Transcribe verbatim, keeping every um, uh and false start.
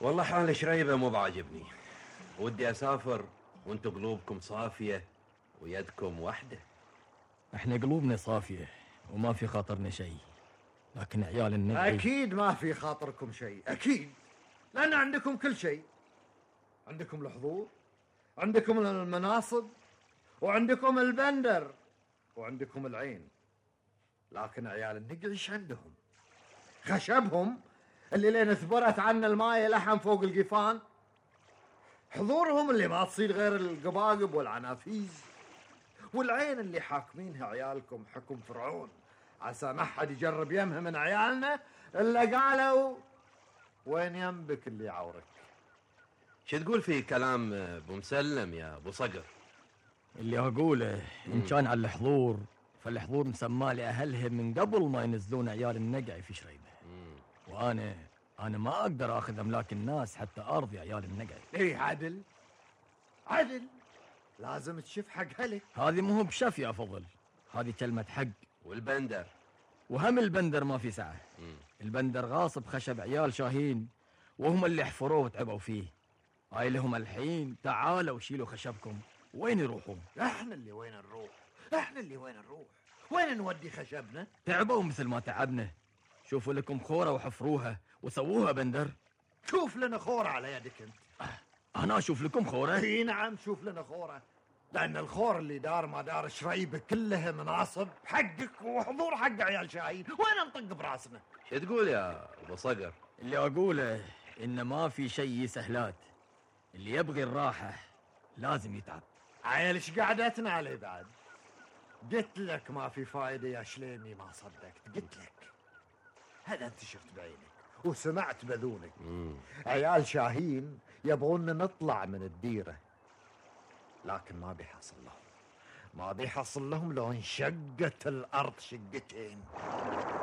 والله حال شريبة مو بعاجبني. ودي أسافر وانتو قلوبكم صافية ويدكم وحدة. احنا قلوبنا صافية وما في خاطرنا شيء، لكن عيال النقعي أكيد ما في خاطركم شيء، أكيد، لأن عندكم كل شيء. عندكم الحضور، عندكم المناصب، وعندكم البندر، وعندكم العين. لكن عيال النقعي ايش عندهم؟ خشبهم اللي لين ثبرت عنا المايه لحم فوق القفان، حضورهم اللي ما تصير غير القباقب والعنافيز، والعين اللي حاكمينها عيالكم حكم فرعون، عسى ما حد يجرب يمها من عيالنا الا قالوا وين ينبك اللي يعورك. شو تقول في كلام ابو مسلم يا ابو صقر؟ اللي اقوله ان كان على الحضور فالحضور مسمى لأهلها من قبل ما ينزلون عيال النقعي في شريبة. وانا انا ما اقدر اخذ املاك الناس حتى ارضي عيال النقعي. ايه عدل عدل، لازم تشوف حق هلك. هذه مو بشف يا فضل، هذه كلمة حق. والبندر وهم البندر ما في سعه. البندر غاصب خشب عيال شاهين وهم اللي حفروه وتعبوا فيه. هاي لهم الحين تعالوا شيلوا خشبكم. وين يروحون؟ احنا اللي وين نروح، احنا اللي وين نروح، وين نودي خشبنا؟ تعبوا مثل ما تعبنا. شوفوا لكم خورة وحفروها وسووها بندر. شوف لنا خورة على يدك انت. انا اشوف لكم خورة؟ اي نعم، شوف لنا خورة، لان الخور اللي دار ما دار شريبة كلها مناصب حقك وحضور حق عيال شاهين. وين نطق براسنا؟ شو تقول يا ابو صقر؟ اللي اقوله ان ما في شيء سهلات. اللي يبغي الراحة لازم يتعب. عيل ايش قعدتنا عليه بعد؟ قلت لك ما في فايدة يا شليمي، ما صدقت. قلت لك هذا انت شفت بعينك وسمعت بذونك. عيال شاهين يبغون نطلع من الديرة، لكن ما بيحصل لهم، ما بيحصل لهم لو انشقت الأرض شقتين.